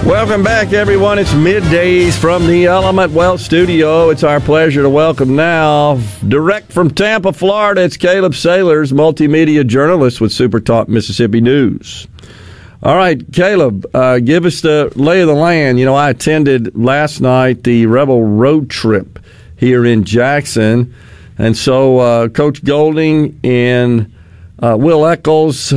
Welcome back, everyone. It's middays from the Element Wealth Studio. It's our pleasure to welcome now, direct from Tampa, Florida, it's Caleb Sailors, multimedia journalist with Super Talk Mississippi News. All right, Caleb, give us the lay of the land. You know, I attended last night the Rebel road trip here in Jackson, and so Coach Golding and Will Eccles,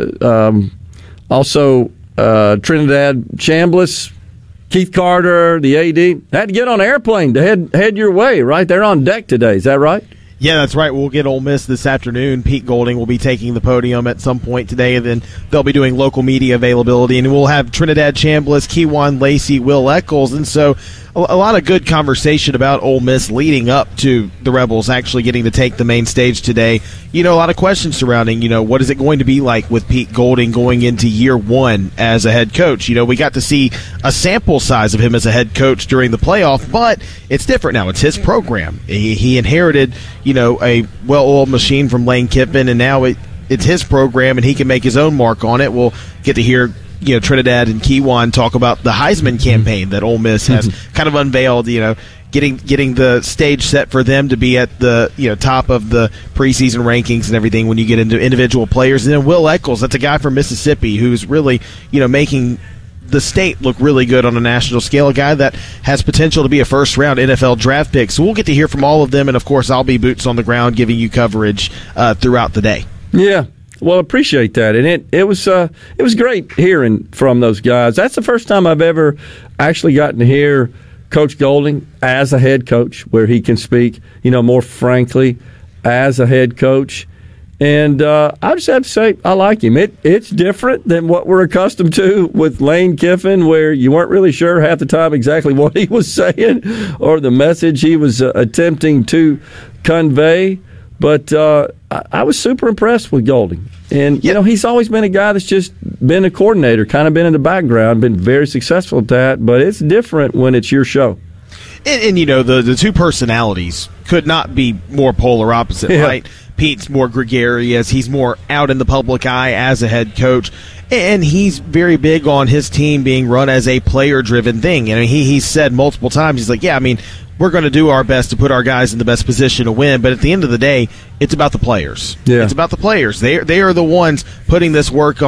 also Trinidad Chambliss, Keith Carter, the AD, had to get on an airplane to head your way, right? They're on deck today. Is that right? Yeah, that's right. We'll get Ole Miss this afternoon. Pete Golding will be taking the podium at some point today, and then they'll be doing local media availability. And we'll have Trinidad Chambliss, Kejuan Lacey, Will Eccles. And so a lot of good conversation about Ole Miss leading up to the Rebels actually getting to take the main stage today. You know, a lot of questions surrounding, you know, what is it going to be like with Pete Golding going into year one as a head coach? You know, we got to see a sample size of him as a head coach during the playoff, but it's different now. It's his program. He inherited, you know, a well-oiled machine from Lane Kiffin, and now it's his program, and he can make his own mark on it. We'll get to hear, you know, Trinidad and Kejuan talk about the Heisman campaign that Ole Miss has kind of unveiled, you know, getting the stage set for them to be at the, you know, top of the preseason rankings and everything when you get into individual players. And then Will Eccles, that's a guy from Mississippi who's really, you know, making the state look really good on a national scale, a guy that has potential to be a first-round NFL draft pick. So we'll get to hear from all of them, and, of course, I'll be boots on the ground giving you coverage throughout the day. Yeah. Well, appreciate that, and it was great hearing from those guys. That's the first time I've ever actually gotten to hear Coach Golding as a head coach, where he can speak, you know, more frankly as a head coach. And I just have to say, I like him. It's different than what we're accustomed to with Lane Kiffin, where you weren't really sure half the time exactly what he was saying or the message he was attempting to convey. But I was super impressed with Golding. And, you know, he's always been a guy that's just been a coordinator, kind of been in the background, been very successful at that. But it's different when it's your show. And you know, the two personalities could not be more polar opposite, right? Pete's more gregarious. He's more out in the public eye as a head coach. And he's very big on his team being run as a player-driven thing. I mean, he's said multiple times, he's like, yeah, I mean, we're going to do our best to put our guys in the best position to win, but at the end of the day, it's about the players. Yeah. It's about the players. They are the ones putting this work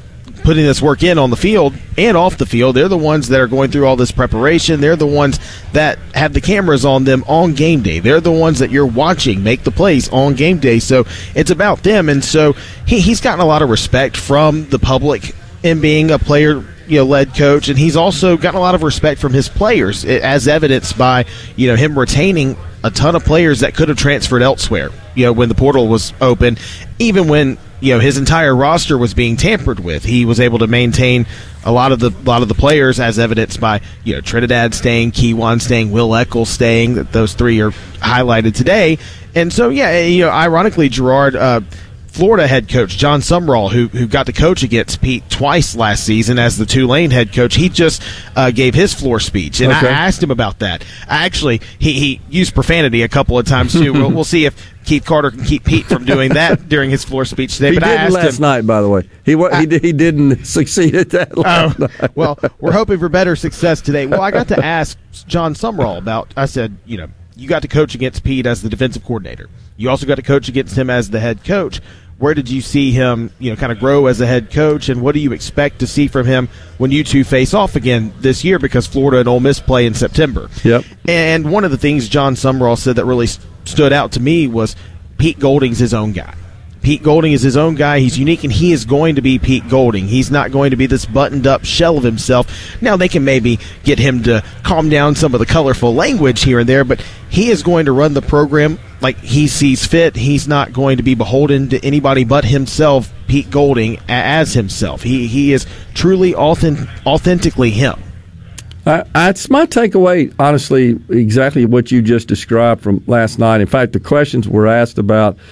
in on the field and off the field. They're the ones that are going through all this preparation. They're the ones that have the cameras on them on game day. They're the ones that you're watching make the plays on game day. So it's about them. And so he's gotten a lot of respect from the public in being a player, you know, led coach, and he's also gotten a lot of respect from his players, as evidenced by, you know, him retaining a ton of players that could have transferred elsewhere, you know, when the portal was open. Even when, you know, his entire roster was being tampered with, he was able to maintain a lot of the players, as evidenced by, you know, Trinidad staying, Kejuan staying, Will Eccles staying. That those three are highlighted today. And so, yeah, you know, ironically, Gerard, Florida head coach John Sumrall, who got to coach against Pete twice last season as the Tulane head coach, he just gave his floor speech, and okay. I asked him about that. Actually, he used profanity a couple of times too. We'll see if Keith Carter can keep Pete from doing that during his floor speech today. He did last night, by the way. He didn't succeed at that last night. Well, we're hoping for better success today. Well, I got to ask John Sumrall about. I said, you know, you got to coach against Pete as the defensive coordinator. You also got to coach against him as the head coach. Where did you see him, you know, kind of grow as a head coach, and what do you expect to see from him when you two face off again this year, because Florida and Ole Miss play in September? Yep. And one of the things John Sumrall said that really stood out to me was Pete Golding's his own guy. Pete Golding is his own guy. He's unique, and he is going to be Pete Golding. He's not going to be this buttoned-up shell of himself. Now, they can maybe get him to calm down some of the colorful language here and there, but he is going to run the program like he sees fit. He's not going to be beholden to anybody but himself, Pete Golding, as himself. He is truly authentically him. It's my takeaway, honestly, exactly what you just described from last night. In fact, the questions were asked about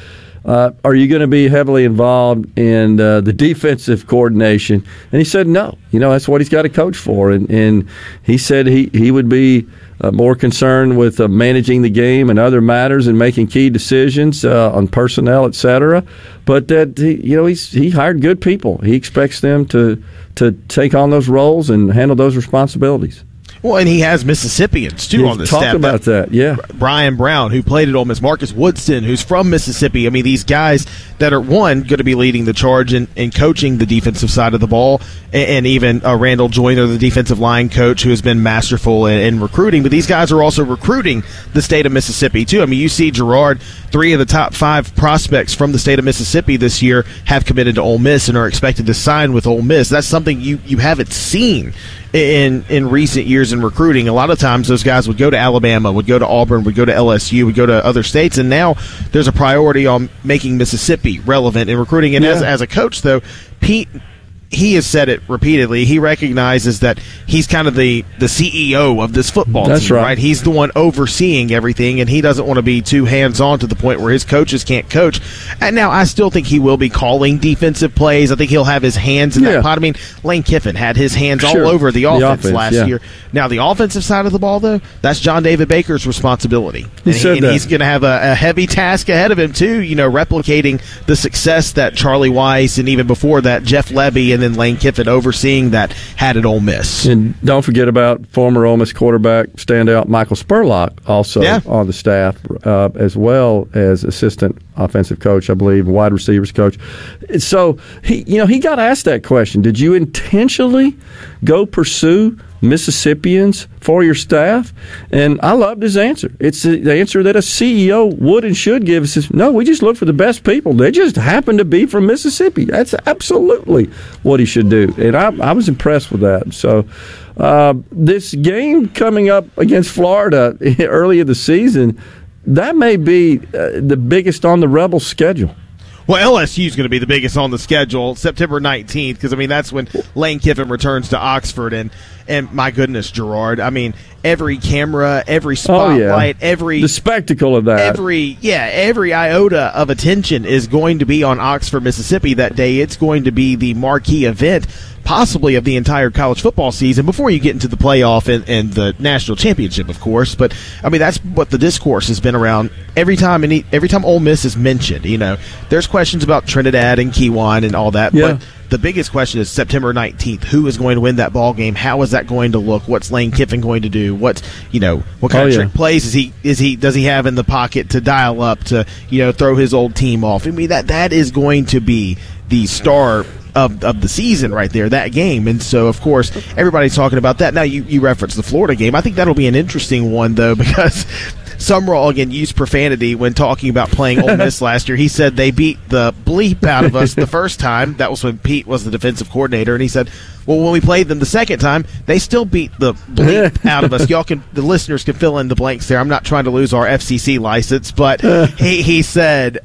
are you going to be heavily involved in the defensive coordination? And he said no. That's what he's got a coach for. And he said he would be more concerned with managing the game and other matters and making key decisions on personnel, et cetera. But that he hired good people. He expects them to take on those roles and handle those responsibilities. Well, and he has Mississippians, too, on the staff. Talk about that, yeah. Brian Brown, who played at Ole Miss. Marcus Woodson, who's from Mississippi. I mean, these guys that are, one, going to be leading the charge in coaching the defensive side of the ball, and even Randall Joyner, the defensive line coach, who has been masterful in recruiting. But these guys are also recruiting the state of Mississippi, too. I mean, you see, Gerard, 3 of the top 5 prospects from the state of Mississippi this year have committed to Ole Miss and are expected to sign with Ole Miss. That's something you haven't seen in recent years in recruiting. A lot of times those guys would go to Alabama, would go to Auburn, would go to LSU, would go to other states, and now there's a priority on making Mississippi relevant in recruiting. And as a coach, though, Pete, he has said it repeatedly. He recognizes that he's kind of the CEO of this football team, right? He's the one overseeing everything, and he doesn't want to be too hands-on to the point where his coaches can't coach. And now I still think he will be calling defensive plays. I think he'll have his hands in that pot. I mean, Lane Kiffin had his hands all over the offense last year. Now, the offensive side of the ball, though, that's John David Baker's responsibility. He's going to have a heavy task ahead of him, too, replicating the success that Charlie Weiss and even before that, Jeff Lebby and then Lane Kiffin overseeing that had at Ole Miss. And don't forget about former Ole Miss quarterback standout Michael Spurlock, also on the staff, as well as assistant offensive coach, I believe, wide receivers coach. So he got asked that question: did you intentionally go pursue Mississippians for your staff? And I loved his answer. It's the answer that a CEO would and should give. It says, no, we just look for the best people. They just happen to be from Mississippi. That's absolutely what he should do. And I was impressed with that. So this game coming up against Florida early in the season, that may be the biggest on the Rebels' schedule. Well, LSU is going to be the biggest on the schedule, September 19th, because, I mean, that's when Lane Kiffin returns to Oxford. And my goodness, Gerard, I mean, every camera, every spotlight, the spectacle of that. Every iota of attention is going to be on Oxford, Mississippi that day. It's going to be the marquee event, possibly of the entire college football season, before you get into the playoff and the national championship, of course. But I mean, that's what the discourse has been around every time Ole Miss is mentioned. There's questions about Trinidad and Kiwan and all that, but the biggest question is September 19th. Who is going to win that ball game? How is that going to look? What's Lane Kiffin going to do? What kind of trick plays does he have in the pocket to dial up to throw his old team off? I mean, that is going to be the star of the season right there, that game. And so, of course, everybody's talking about that. Now, you referenced the Florida game. I think that'll be an interesting one, though, because Sumrall, again, used profanity when talking about playing Ole Miss last year. He said they beat the bleep out of us the first time. That was when Pete was the defensive coordinator. And he said, well, when we played them the second time, they still beat the bleep out of us. The listeners can fill in the blanks there. I'm not trying to lose our FCC license, but he said,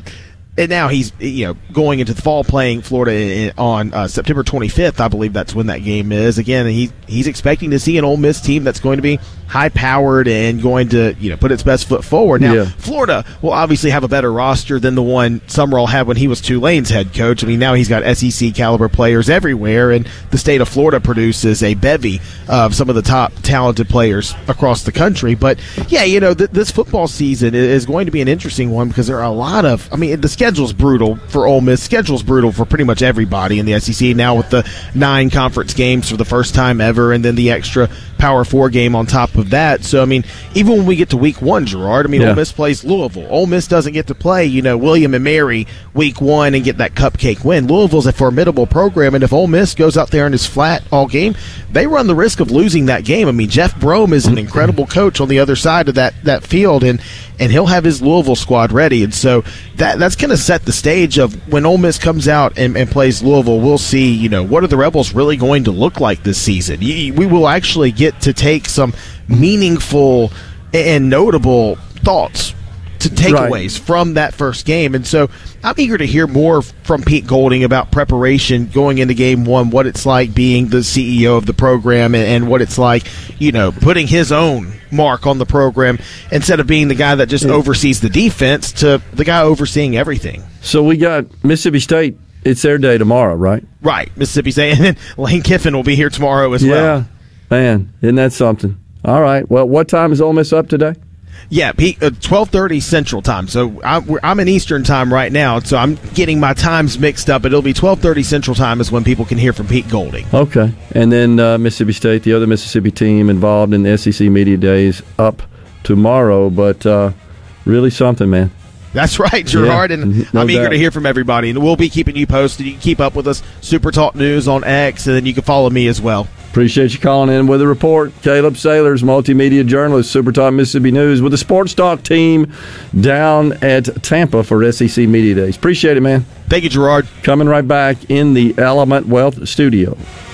and now he's going into the fall playing Florida on September 25th. I believe that's when that game is. Again, he's expecting to see an Ole Miss team that's going to be high-powered and going to put its best foot forward. Now, Florida will obviously have a better roster than the one Sumrall had when he was Tulane's head coach. I mean, now he's got SEC-caliber players everywhere, and the state of Florida produces a bevy of some of the top talented players across the country. But, this football season is going to be an interesting one because there are a lot of – I mean, the schedule's brutal for Ole Miss. Schedule's brutal for pretty much everybody in the SEC now with the 9 conference games for the first time ever and then the extra Power 4 game on top of that. So, I mean, even when we get to week 1, Gerard, Ole Miss plays Louisville. Ole Miss doesn't get to play, William and Mary week 1 and get that cupcake win. Louisville's a formidable program, and if Ole Miss goes out there and is flat all game, they run the risk of losing that game. I mean, Jeff Brome is an incredible coach on the other side of that field, and he'll have his Louisville squad ready. And so that's going to set the stage of when Ole Miss comes out and plays Louisville, we'll see, what are the Rebels really going to look like this season. We will actually get to take some meaningful and notable thoughts takeaways from that first game. And so I'm eager to hear more from Pete Golding about preparation going into game one, what it's like being the CEO of the program, and what it's like, putting his own mark on the program instead of being the guy that just oversees the defense to the guy overseeing everything. So we got Mississippi State. It's their day tomorrow, right? Right, Mississippi State. And then Lane Kiffin will be here tomorrow as well. Yeah, man, isn't that something? All right. Well, what time is Ole Miss up today? Yeah, 12:30 Central Time. So I'm in Eastern Time right now, so I'm getting my times mixed up. But it'll be 12:30 Central Time is when people can hear from Pete Golding. Okay. And then Mississippi State, the other Mississippi team involved in the SEC Media Days, up tomorrow. But really something, man. That's right, Gerard, and no I'm eager doubt to hear from everybody. And we'll be keeping you posted. You can keep up with us, Super Talk News on X, and then you can follow me as well. Appreciate you calling in with a report. Caleb Saylors, multimedia journalist, Super Talk Mississippi News, with the Sports Talk team down at Tampa for SEC Media Days. Appreciate it, man. Thank you, Gerard. Coming right back in the Element Wealth studio.